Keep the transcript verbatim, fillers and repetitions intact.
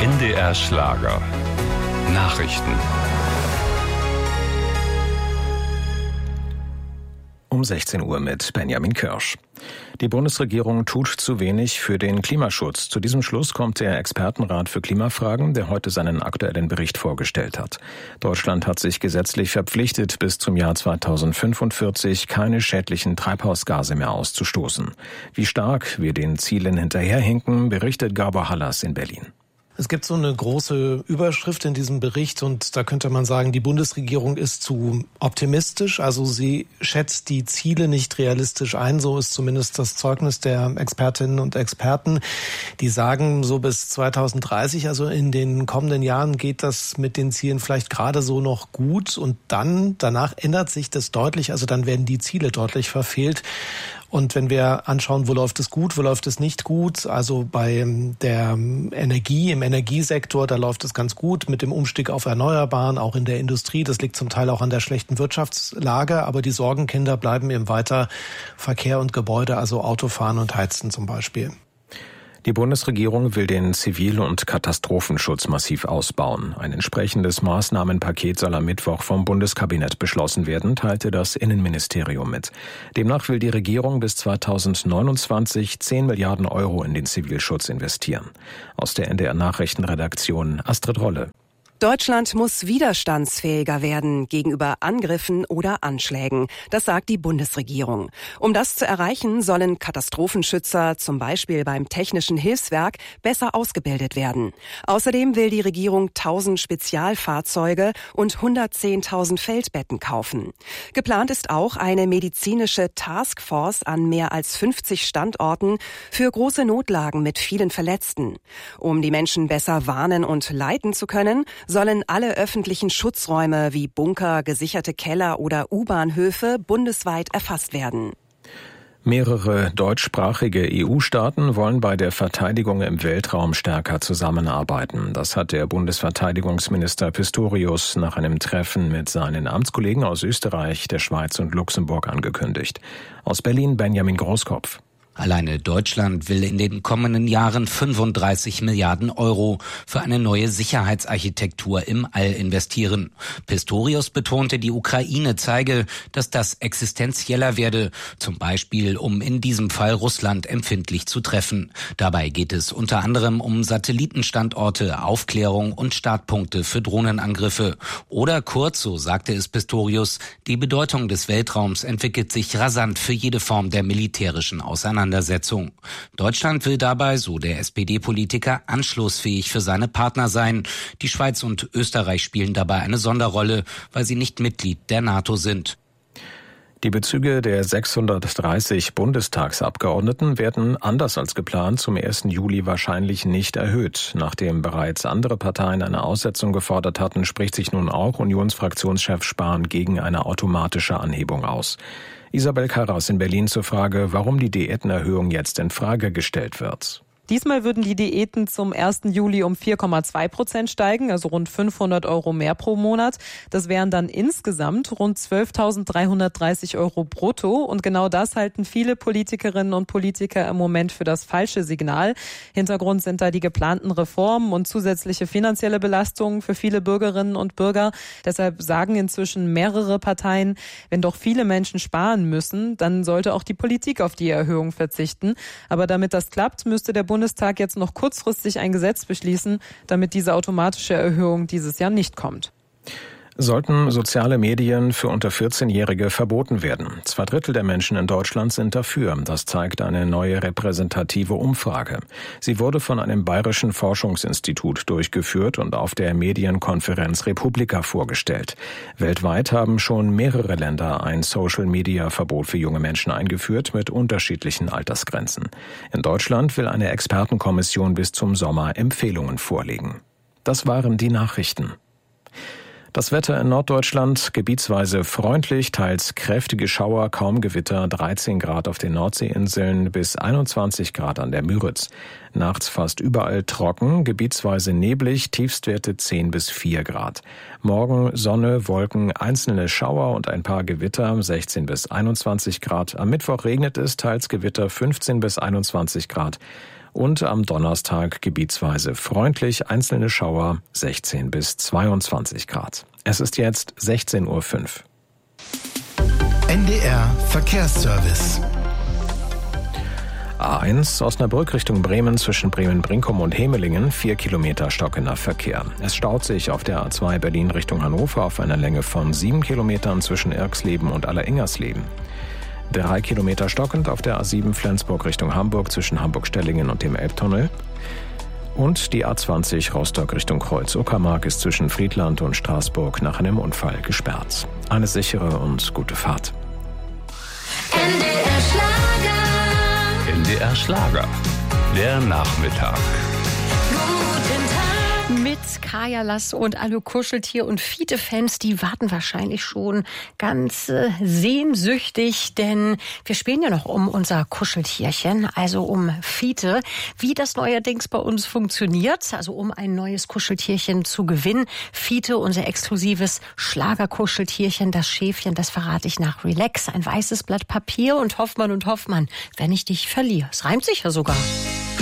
N D R Schlager. Nachrichten. Um sechzehn Uhr mit Benjamin Kirsch. Die Bundesregierung tut zu wenig für den Klimaschutz. Zu diesem Schluss kommt der Expertenrat für Klimafragen, der heute seinen aktuellen Bericht vorgestellt hat. Deutschland hat sich gesetzlich verpflichtet, bis zum Jahr zweitausendfünfundvierzig keine schädlichen Treibhausgase mehr auszustoßen. Wie stark wir den Zielen hinterherhinken, berichtet Gabor Hallas in Berlin. Es gibt so eine große Überschrift in diesem Bericht und da könnte man sagen, die Bundesregierung ist zu optimistisch. Also sie schätzt die Ziele nicht realistisch ein. So ist zumindest das Zeugnis der Expertinnen und Experten. Die sagen, so bis zweitausenddreißig, also in den kommenden Jahren geht das mit den Zielen vielleicht gerade so noch gut. Und dann, danach ändert sich das deutlich. Also dann werden die Ziele deutlich verfehlt. Und wenn wir anschauen, wo läuft es gut, wo läuft es nicht gut, also bei der Energie, im Energiesektor, da läuft es ganz gut mit dem Umstieg auf Erneuerbaren, auch in der Industrie. Das liegt zum Teil auch an der schlechten Wirtschaftslage, aber die Sorgenkinder bleiben eben weiter Verkehr und Gebäude, also Autofahren und Heizen zum Beispiel. Die Bundesregierung will den Zivil- und Katastrophenschutz massiv ausbauen. Ein entsprechendes Maßnahmenpaket soll am Mittwoch vom Bundeskabinett beschlossen werden, teilte das Innenministerium mit. Demnach will die Regierung bis zweitausendneunundzwanzig zehn Milliarden Euro in den Zivilschutz investieren. Aus der N D R Nachrichtenredaktion Astrid Rolle. Deutschland muss widerstandsfähiger werden gegenüber Angriffen oder Anschlägen. Das sagt die Bundesregierung. Um das zu erreichen, sollen Katastrophenschützer zum Beispiel beim Technischen Hilfswerk besser ausgebildet werden. Außerdem will die Regierung tausend Spezialfahrzeuge und hundertzehntausend Feldbetten kaufen. Geplant ist auch eine medizinische Taskforce an mehr als fünfzig Standorten für große Notlagen mit vielen Verletzten. Um die Menschen besser warnen und leiten zu können, sollen alle öffentlichen Schutzräume wie Bunker, gesicherte Keller oder U-Bahnhöfe bundesweit erfasst werden. Mehrere deutschsprachige E U-Staaten wollen bei der Verteidigung im Weltraum stärker zusammenarbeiten. Das hat der Bundesverteidigungsminister Pistorius nach einem Treffen mit seinen Amtskollegen aus Österreich, der Schweiz und Luxemburg angekündigt. Aus Berlin Benjamin Großkopf. Alleine Deutschland will in den kommenden Jahren fünfunddreißig Milliarden Euro für eine neue Sicherheitsarchitektur im All investieren. Pistorius betonte, die Ukraine zeige, dass das existenzieller werde, zum Beispiel um in diesem Fall Russland empfindlich zu treffen. Dabei geht es unter anderem um Satellitenstandorte, Aufklärung und Startpunkte für Drohnenangriffe. Oder kurz, so sagte es Pistorius, die Bedeutung des Weltraums entwickelt sich rasant für jede Form der militärischen Auseinandersetzung. Deutschland will dabei, so der S P D-Politiker, anschlussfähig für seine Partner sein. Die Schweiz und Österreich spielen dabei eine Sonderrolle, weil sie nicht Mitglied der NATO sind. Die Bezüge der sechshundertdreißig Bundestagsabgeordneten werden anders als geplant zum ersten Juli wahrscheinlich nicht erhöht. Nachdem bereits andere Parteien eine Aussetzung gefordert hatten, spricht sich nun auch Unionsfraktionschef Spahn gegen eine automatische Anhebung aus. Isabel Karras in Berlin zur Frage, warum die Diätenerhöhung jetzt in Frage gestellt wird. Diesmal würden die Diäten zum ersten Juli um vier Komma zwei Prozent steigen, also rund fünfhundert Euro mehr pro Monat. Das wären dann insgesamt rund zwölftausenddreihundertdreißig Euro brutto. Und genau das halten viele Politikerinnen und Politiker im Moment für das falsche Signal. Hintergrund sind da die geplanten Reformen und zusätzliche finanzielle Belastungen für viele Bürgerinnen und Bürger. Deshalb sagen inzwischen mehrere Parteien, wenn doch viele Menschen sparen müssen, dann sollte auch die Politik auf die Erhöhung verzichten. Aber damit das klappt, müsste der Bundestag jetzt noch kurzfristig ein Gesetz beschließen, damit diese automatische Erhöhung dieses Jahr nicht kommt. Sollten soziale Medien für unter vierzehnjährige verboten werden? Zwei Drittel der Menschen in Deutschland sind dafür. Das zeigt eine neue repräsentative Umfrage. Sie wurde von einem bayerischen Forschungsinstitut durchgeführt und auf der Medienkonferenz Republika vorgestellt. Weltweit haben schon mehrere Länder ein Social-Media-Verbot für junge Menschen eingeführt mit unterschiedlichen Altersgrenzen. In Deutschland will eine Expertenkommission bis zum Sommer Empfehlungen vorlegen. Das waren die Nachrichten. Das Wetter in Norddeutschland gebietsweise freundlich, teils kräftige Schauer, kaum Gewitter, dreizehn Grad auf den Nordseeinseln bis einundzwanzig Grad an der Müritz. Nachts fast überall trocken, gebietsweise neblig, Tiefstwerte zehn bis vier Grad. Morgen Sonne, Wolken, einzelne Schauer und ein paar Gewitter, sechzehn bis einundzwanzig Grad. Am Mittwoch regnet es, teils Gewitter, fünfzehn bis einundzwanzig Grad. Und am Donnerstag gebietsweise freundlich, einzelne Schauer, sechzehn bis zweiundzwanzig Grad. Es ist jetzt sechzehn Uhr fünf. N D R Verkehrsservice. A eins Osnabrück Richtung Bremen zwischen Bremen-Brinkum und Hemelingen, vier Kilometer stockender Verkehr. Es staut sich auf der A zwei Berlin Richtung Hannover auf einer Länge von sieben Kilometern zwischen Irksleben und Allerengersleben. Drei Kilometer stockend auf der A sieben Flensburg Richtung Hamburg zwischen Hamburg-Stellingen und dem Elbtunnel. Und die A zwanzig Rostock Richtung Kreuz-Uckermark ist zwischen Friedland und Straßburg nach einem Unfall gesperrt. Eine sichere und gute Fahrt. N D R Schlager. N D R Schlager. Der Nachmittag. Guten Tag. Mit Kaya Lass und alle Kuscheltier- und Fiete-Fans, die warten wahrscheinlich schon ganz äh, sehnsüchtig, denn wir spielen ja noch um unser Kuscheltierchen, also um Fiete. Wie das neuerdings bei uns funktioniert, also um ein neues Kuscheltierchen zu gewinnen. Fiete, unser exklusives Schlagerkuscheltierchen, das Schäfchen, das verrate ich nach Relax. Ein weißes Blatt Papier und Hoffmann und Hoffmann, wenn ich dich verliere. Es reimt sich ja sogar.